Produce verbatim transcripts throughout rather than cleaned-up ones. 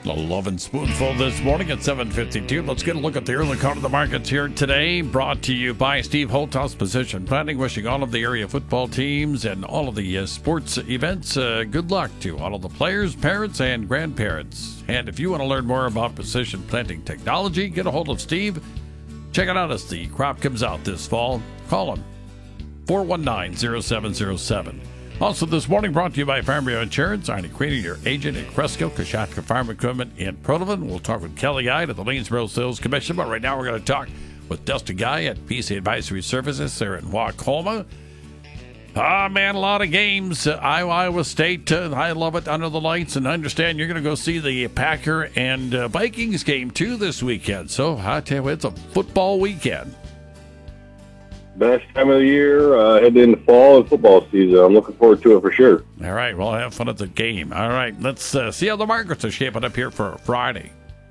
A loving spoonful this morning at seven fifty-two. Let's get a look at the early count of the markets here today. Brought to you by Steve Holthouse Position Planning. Wishing all of the area football teams and all of the uh, sports events uh, good luck to all of the players, parents, and grandparents. And if you want to learn more about precision planting technology, get a hold of Steve. Check it out as the crop comes out this fall. Call him, four one nine, zero seven zero seven. Also this morning brought to you by Farm Bureau Insurance. Arnie Queen, your agent at Cresco, Kashatka Farm Equipment in Protovan. We'll talk with Kelly Ide at the Lanesboro Sales Commission, but right now we're going to talk with Dustin Guy at P C Advisory Services there in Wacoma. Ah, man, a lot of games. Uh, Iowa, Iowa State, uh, I love it under the lights, and I understand you're going to go see the Packer and uh, Vikings game too this weekend. So I tell you what, it's a football weekend. Best time of the year, uh, heading into fall and football season. I'm looking forward to it for sure. All right, well, have fun at the game. All right, let's uh, see how the markets are shaping up here for Friday.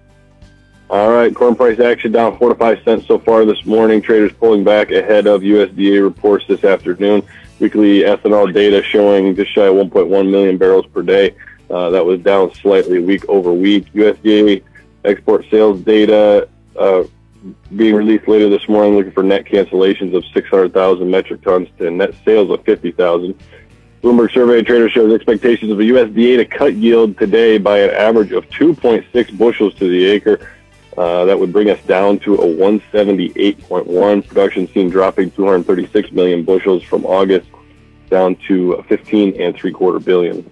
All right, corn price action down four to five cents so far this morning. Traders pulling back ahead of U S D A reports this afternoon. Weekly ethanol data showing just shy of one point one million barrels per day. Uh, that was down slightly week over week. U S D A export sales data uh, being released later this morning, looking for net cancellations of six hundred thousand metric tons to net sales of fifty thousand. Bloomberg Survey of Traders shows expectations of the U S D A to cut yield today by an average of two point six bushels to the acre. Uh, that would bring us down to a one seventy-eight point one. Production seen dropping two hundred thirty-six million bushels from August down to fifteen and three quarter billion.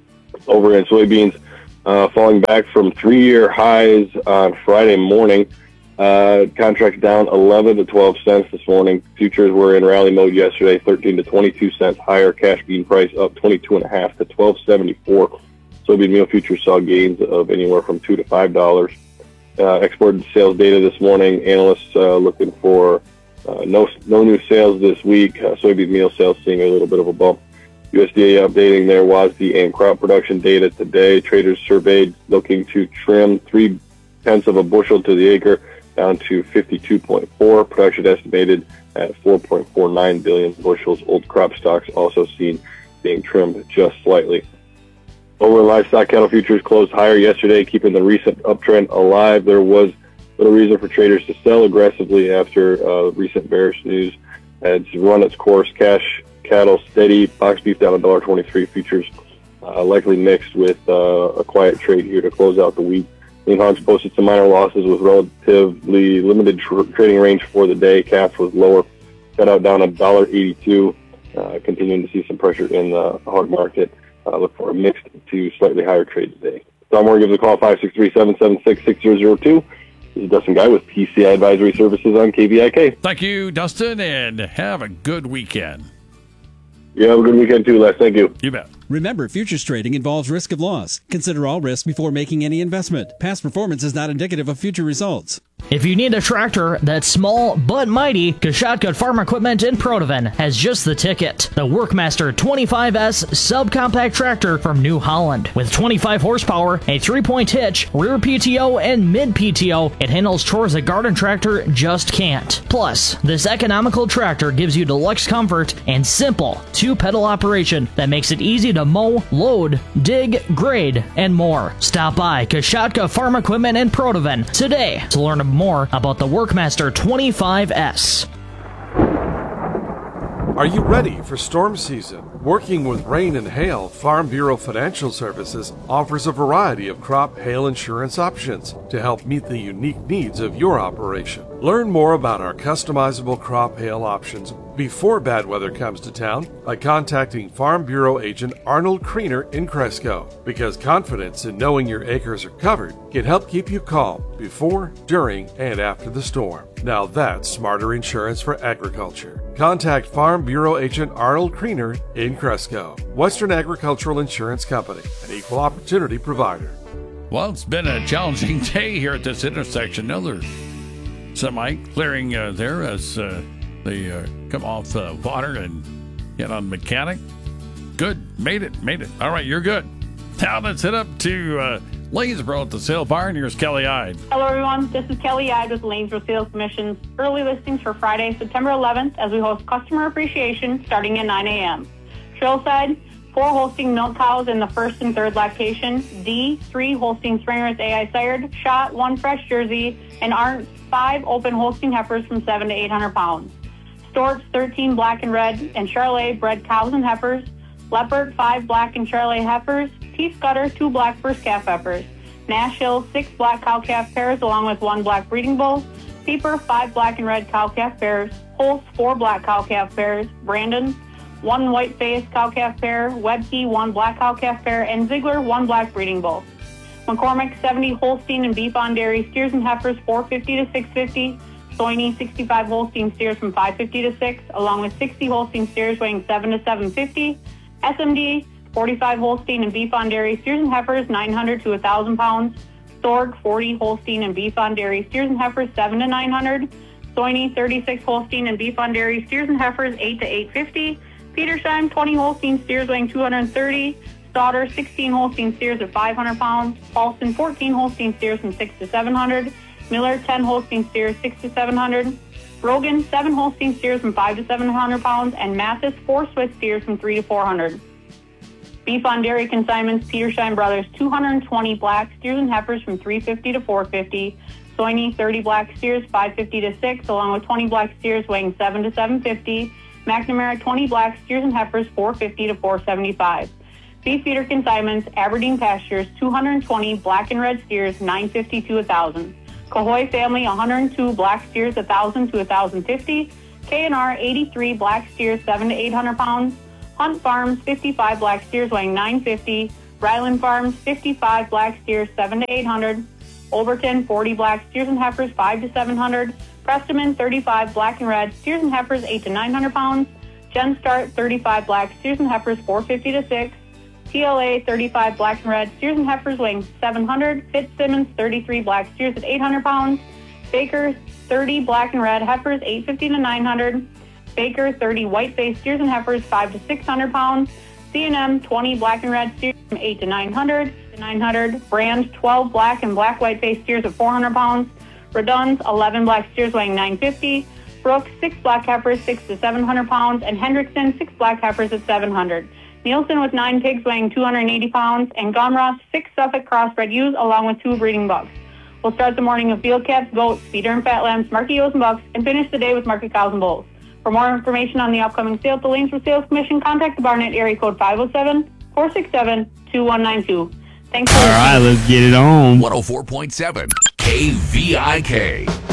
Over in soybeans, uh, falling back from three-year highs on Friday morning. Uh, contracts down eleven to twelve cents this morning. Futures were in rally mode yesterday, thirteen to twenty-two cents higher. Cash bean price up twenty-two and a half to twelve seventy-four. Soybean meal futures saw gains of anywhere from two to five dollars. Uh, export sales data this morning. Analysts uh, looking for uh, no no new sales this week. Uh, soybean meal sales seeing a little bit of a bump. U S D A updating their W A S D and crop production data today. Traders surveyed looking to trim three tenths of a bushel to the acre, down to fifty-two point four. Production estimated at four point four nine billion bushels. Old crop stocks also seen being trimmed just slightly. Over in livestock, cattle futures closed higher yesterday, keeping the recent uptrend alive. There was little reason for traders to sell aggressively after uh, recent bearish news had run its course. Cash cattle steady. Box beef down one dollar twenty-three. Futures uh, likely mixed with uh, a quiet trade here to close out the week. Lean hogs posted some minor losses with relatively limited tr- trading range for the day. Calf was lower, cut out down one dollar eighty-two, uh, continuing to see some pressure in the hog market. Uh, look for a mixed to slightly higher trade today. Tom Moore gives a call, five six three, seven seven six, six zero zero two. This is Dustin Guy with P C I Advisory Services on K B I K. Thank you, Dustin, and have a good weekend. Yeah, have a good weekend too, Les. Thank you. You bet. Remember, futures trading involves risk of loss. Consider all risk before making any investment. Past performance is not indicative of future results. If you need a tractor that's small but mighty, Kashatka Farm Equipment in Protovan has just the ticket. The Workmaster twenty-five S subcompact tractor from New Holland. With twenty-five horsepower, a three-point hitch, rear P T O, and mid-P T O, it handles chores a garden tractor just can't. Plus, this economical tractor gives you deluxe comfort and simple two-pedal operation that makes it easy to mow, load, dig, grade, and more. Stop by Kashatka Farm Equipment in Protovan today to learn more about the Workmaster twenty-five S. Are you ready for storm season? Working with rain and hail, Farm Bureau Financial Services offers a variety of crop hail insurance options to help meet the unique needs of your operation. Learn more about our customizable crop hail options before bad weather comes to town by contacting Farm Bureau agent Arnold Kriener in Cresco, because confidence in knowing your acres are covered can help keep you calm before, during, and after the storm. Now that's smarter insurance for agriculture. Contact Farm Bureau agent Arnold Kriener in Cresco. Western Agricultural Insurance Company, an equal opportunity provider. Well, it's been a challenging day here at this intersection. Another semi clearing uh, there as uh, they uh, come off the uh, water and get on mechanic. Good. Made it. Made it. All right, you're good. Now let's head up to uh, Lanesboro at the sale barn. Here's Kelly Ide. Hello, everyone. This is Kelly Ide with Lanesboro Sales Commission's early listings for Friday, September eleventh, as we host customer appreciation starting at nine a.m. Trailside, four Holstein milk cows in the first and third lactation. D, three Holstein Springers A I sired. Shot, one fresh Jersey. And Arndt, five open Holstein heifers from seven to eight hundred pounds. Storks, thirteen black and red and Charolais bred cows and heifers. Leopard, five black and Charolais heifers. Peace Gutter, two black first calf heifers. Nash Hill, six black cow-calf pairs along with one black breeding bull. Peeper, five black and red cow-calf pairs. Holst, four black cow-calf pairs. Brandon, one white-faced cow-calf pair. Webke, one black cow-calf pair. And Ziegler, one black breeding bull. McCormick, seventy Holstein and beef on dairy steers and heifers, four fifty to six fifty. Soini, sixty-five Holstein steers from five fifty to six, along with sixty Holstein steers weighing seven to seven fifty. S M D, forty-five Holstein and beef on dairy steers and heifers, nine hundred to one thousand pounds. Sorg, forty Holstein and beef on dairy steers and heifers, seven to nine hundred. Soini, thirty-six Holstein and beef on dairy steers and heifers, eight to eight fifty. Petersheim, twenty Holstein steers weighing two hundred thirty. Stauder, sixteen Holstein steers at five hundred pounds. Paulson, fourteen Holstein steers from six to seven hundred. Miller, ten Holstein steers, six to seven hundred. Rogan, seven Holstein steers from five to seven hundred pounds. And Mathis, four Swiss steers from three to four hundred. Beef on dairy consignments, Petersheim Brothers, two hundred twenty black steers and heifers from three fifty to four fifty. Soini, thirty black steers, five fifty to six, along with twenty black steers weighing seven to seven fifty. McNamara, twenty black steers and heifers, four fifty to four seventy-five. Beef feeder consignments, Aberdeen Pastures, two hundred twenty black and red steers, nine fifty to one thousand. Cahoy Family, one hundred two black steers, one thousand to one thousand fifty. K and R, eighty-three black steers, seven to eight hundred pounds. Hunt Farms, fifty-five black steers weighing nine fifty. Ryland Farms, fifty-five black steers, seven to eight hundred. Overton, forty black steers and heifers, five to seven hundred. Prestonman, thirty-five black and red steers and heifers, eight to nine hundred pounds. Genstart, thirty-five black steers and heifers, four fifty to six. T L A, thirty-five black and red steers and heifers weighing seven hundred. Fitzsimmons, thirty-three black steers at eight hundred pounds. Baker, thirty black and red heifers, eight fifty to nine hundred. Baker, thirty white-faced steers and heifers, five to six hundred pounds. C and M, twenty black and red steers from eight to nine hundred. To nine hundred. Brand, twelve black and black white-faced steers at four hundred pounds. Reduns, eleven black steers weighing nine fifty. Brooks, six black heifers, six to seven hundred pounds. And Hendrickson, six black heifers at seven hundred. Nielsen with nine pigs weighing two hundred eighty pounds. And Gomross, six Suffolk crossbred ewes along with two breeding bucks. We'll start the morning with field calves, goats, feeder and fat lambs, market ewes and bucks, and finish the day with market cows and bulls. For more information on the upcoming sale at the Lanesboro Sales Commission, contact the Barnett area code five oh seven, four six seven, two one nine two. Thanks for All right, let's get it on. one oh four point seven K V I K.